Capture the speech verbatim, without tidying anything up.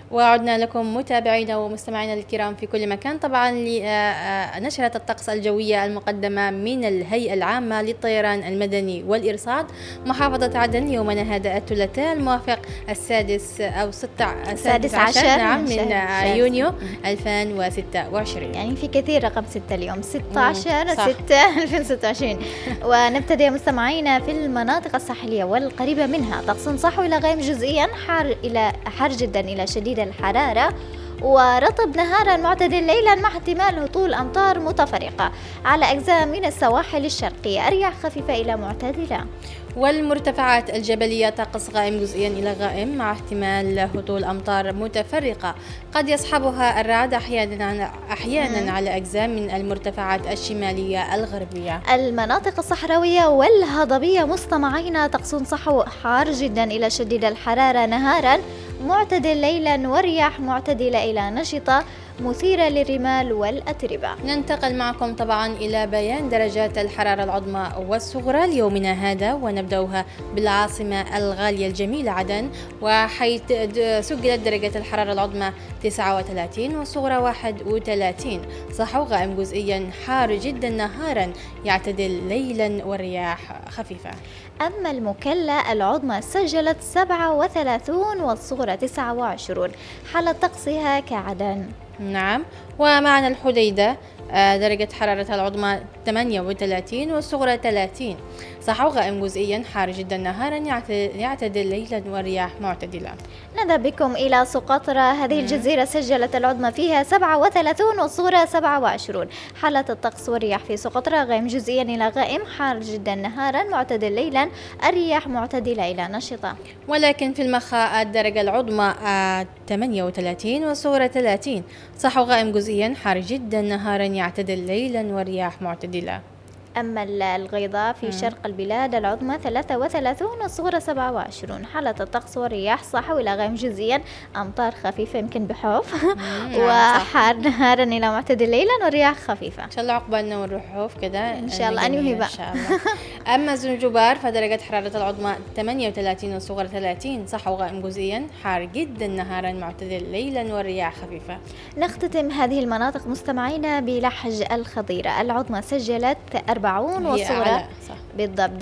وعدنا لكم متابعينا ومستمعينا الكرام في كل مكان، طبعا لنشرة الطقس الجوية المقدمة من الهيئة العامة للطيران المدني والإرصاد. محافظة عدن يومنا هذا الثلاثاء الموافق السادس أو السادس عشر نعم من يونيو ألفين وستة وعشرين، يعني في كثير رقم ستة اليوم ستة عشر ستة ألفين وستة وعشرين. ونبتدئ مستمعينا في المناطق الساحلية والقريبة منها. طقس صحو إلى غيم جزئيا، حار إلى حار جدا إلى شديد الحرارة، ورطب نهارا معتدل ليلا مع احتمال هطول أمطار متفرقة على أجزاء من السواحل الشرقية، أرياح خفيفة إلى معتدلة. والمرتفعات الجبلية طقس غائم جزئيا إلى غائم مع احتمال هطول أمطار متفرقة قد يصحبها الرعد أحيانا أحيانا على أجزاء من المرتفعات الشمالية الغربية. المناطق الصحراوية والهضبية مستمعين طقس صحو حار جدا إلى شديد الحرارة نهارا معتدل ليلا، ورياح معتدلة إلى نشطة مثيرة للرمال والأتربة. ننتقل معكم طبعا إلى بيان درجات الحرارة العظمى والصغرى ليومنا هذا، ونبدأها بالعاصمة الغالية الجميلة عدن، وحيث سجلت درجة الحرارة العظمى تسعة وثلاثين والصغرى واحد وثلاثين. صحو غائم جزئيا حار جدا نهارا يعتدل ليلا والرياح خفيفة. أما المكلا العظمى سجلت سبعة وثلاثين والصغرى تسعة وعشرين، حالة طقسها كعدن. نعم. ومعنا الحديدة درجة حرارتها العظمى ثمانية وثلاثين والصغرى ثلاثين. صحو غائم جزئيا حار جدا نهارا يعتدل ليلا والرياح معتدلة. نذهب بكم إلى سقطرى. هذه الجزيرة سجلت العظمى فيها سبعة وثلاثين والصغرى سبعة وعشرين. حالة الطقس والرياح في سقطرى غائم جزئيا إلى غائم، حار جدا نهارا معتدل ليلا، الرياح معتدلة إلى نشطة. ولكن في المخاء الدرجة العظمى ثمانية وثلاثين والصغرى ثلاثين. صحو غائم جزئيا حار جدا نهارا يعتدل ليلا والرياح معتدلة. أما الغيضاء في شرق البلاد العظمى ثلاثة وثلاثين والصغرى سبعة وعشرين. حالة الطقس والرياح صحو إلى غيم جزئيا، أمطار خفيفة يمكن بحوف وحار نهارا إلى معتدل ليلا والرياح خفيفة. إن شاء الله عقبالنا ونروح حوف كده إن شاء الله أنا وهبة إن شاء الله. أما زنجبار فدرجة حرارة العظمى ثمانية وثلاثين والصغرى ثلاثين. صحو غائم جزئيا حار جدا نهارا معتدل ليلا والرياح خفيفة. نختتم هذه المناطق مستمعينا بلحج الخضيرة. العظمى سجلت أربعين والصغرى بالضبط